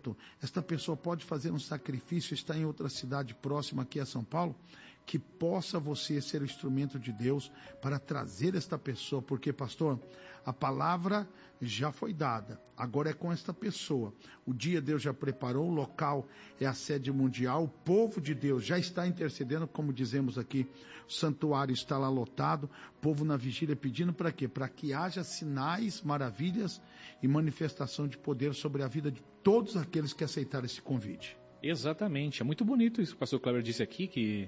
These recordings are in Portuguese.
certo, esta pessoa pode fazer um sacrifício, está em outra cidade próxima aqui a São Paulo, que possa você ser o instrumento de Deus para trazer esta pessoa, porque, pastor, a palavra já foi dada, agora é com esta pessoa. O dia Deus já preparou, o local é a sede mundial, o povo de Deus já está intercedendo, como dizemos aqui, o santuário está lá lotado, o povo na vigília pedindo para quê? Para que haja sinais, maravilhas e manifestação de poder sobre a vida de todos aqueles que aceitaram esse convite. Exatamente, é muito bonito isso que o pastor Kleber disse aqui, que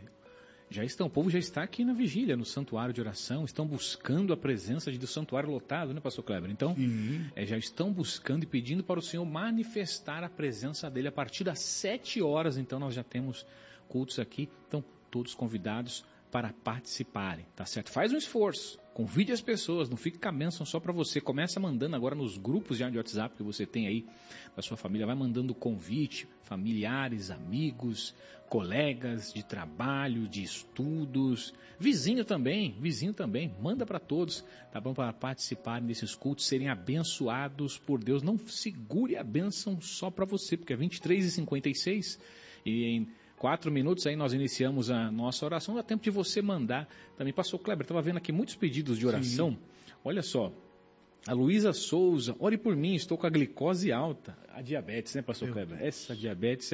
o povo já está aqui na vigília, no santuário de oração, estão buscando a presença do santuário lotado, né, pastor Kleber? Então, já estão buscando e pedindo para o Senhor manifestar a presença dele. A partir das 7 horas, então, nós já temos cultos aqui, então, todos convidados para participarem, tá certo? Faz um esforço, convide as pessoas, não fique com a bênção só para você. Começa mandando agora nos grupos já de WhatsApp que você tem aí da sua família, vai mandando convite, familiares, amigos, colegas de trabalho, de estudos, vizinho também, manda para todos, tá bom? Para participarem desses cultos, serem abençoados por Deus. Não segure a bênção só para você, porque é 23h56 e em 4 minutos aí nós iniciamos a nossa oração. Dá tempo de você mandar também. Pastor Kleber, estava vendo aqui muitos pedidos de oração. Sim. Olha só, a Luísa Souza, ore por mim, estou com a glicose alta. A diabetes, né, pastor Kleber? Essa diabetes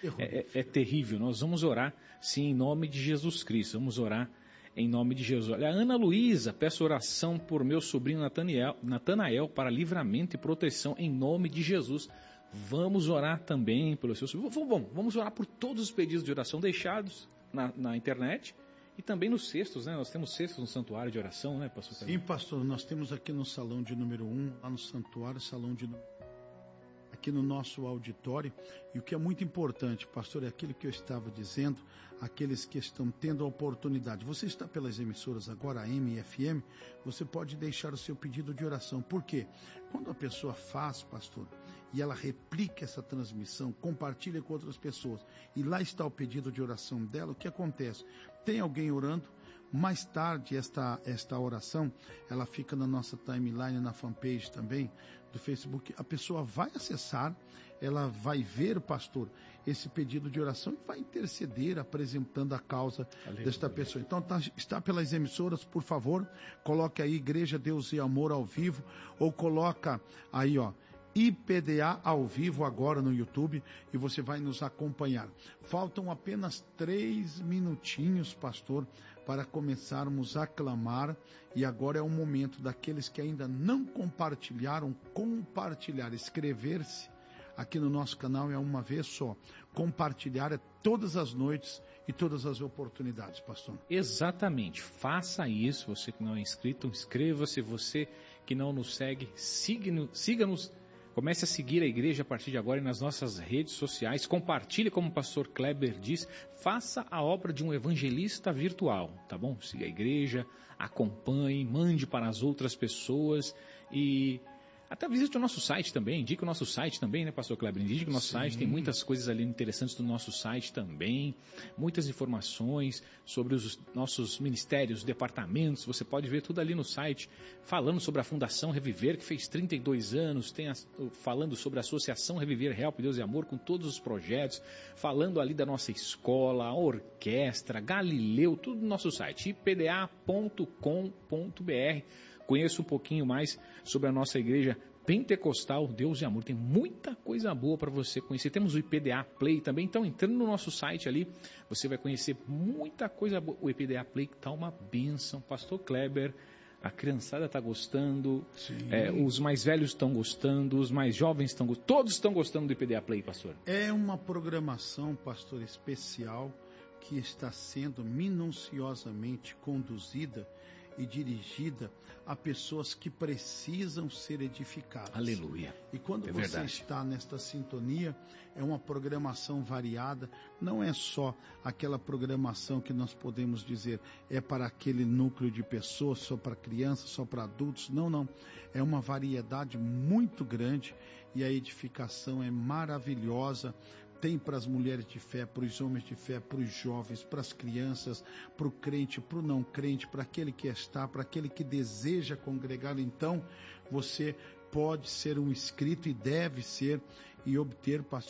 é terrível. Nós vamos orar, sim, em nome de Jesus Cristo. Vamos orar em nome de Jesus. Olha, a Ana Luísa, peço oração por meu sobrinho Natanael para livramento e proteção em nome de Jesus. Vamos orar também pelo seu sobrinho. Vamos orar por todos os pedidos de oração deixados na internet e também nos cestos, né? Nós temos cestos no santuário de oração, né, pastor? Sim, pastor, nós temos aqui no salão de número 1, lá no santuário, salão de aqui no nosso auditório, e o que é muito importante, pastor, é aquilo que eu estava dizendo, aqueles que estão tendo a oportunidade. Você está pelas emissoras agora, AM e FM, você pode deixar o seu pedido de oração. Por quê? Quando a pessoa faz, pastor, e ela replica essa transmissão, compartilha com outras pessoas, e lá está o pedido de oração dela, o que acontece? Tem alguém orando, mais tarde esta oração, ela fica na nossa timeline, na fanpage também, do Facebook, a pessoa vai acessar, ela vai ver, pastor, esse pedido de oração e vai interceder, apresentando a causa desta pessoa. Então, está pelas emissoras, por favor, coloque aí Igreja Deus e Amor ao vivo, ou coloca aí, IPDA ao vivo agora no YouTube, e você vai nos acompanhar. Faltam apenas 3 minutinhos, pastor, para começarmos a clamar, e agora é o momento daqueles que ainda não compartilharam, compartilhar, inscrever-se aqui no nosso canal é uma vez só, compartilhar é todas as noites e todas as oportunidades, pastor. Exatamente, faça isso. Você que não é inscrito, inscreva-se. Você que não nos segue, siga-nos. Comece a seguir a igreja a partir de agora nas nossas redes sociais. Compartilhe, como o pastor Kleber diz. Faça a obra de um evangelista virtual, tá bom? Siga a igreja, acompanhe, mande para as outras pessoas e até visite o nosso site também. Indique o nosso site também, né, pastor Kleber? Indique o nosso site, tem muitas coisas ali interessantes do nosso site também. Muitas informações sobre os nossos ministérios, departamentos. Você pode ver tudo ali no site, falando sobre a Fundação Reviver, que fez 32 anos, falando sobre a Associação Reviver Help, Deus e Amor, com todos os projetos, falando ali da nossa escola, a orquestra, Galileu, tudo no nosso site, ipda.com.br. Conheça um pouquinho mais sobre a nossa igreja pentecostal, Deus e Amor. Tem muita coisa boa para você conhecer. Temos o IPDA Play também. Então, entrando no nosso site ali, você vai conhecer muita coisa boa. O IPDA Play está uma bênção. Pastor Kleber, a criançada está gostando, os mais velhos estão gostando, os mais jovens estão gostando. Todos estão gostando do IPDA Play, pastor. É uma programação, pastor, especial que está sendo minuciosamente conduzida e dirigida a pessoas que precisam ser edificadas. Aleluia. E quando você está nesta sintonia, é uma programação variada, não é só aquela programação que nós podemos dizer é para aquele núcleo de pessoas, só para crianças, só para adultos, não. É uma variedade muito grande e a edificação é maravilhosa. Tem para as mulheres de fé, para os homens de fé, para os jovens, para as crianças, para o crente, para o não crente, para aquele que está, para aquele que deseja congregar. Então, você pode ser um inscrito e deve ser e obter, pastor,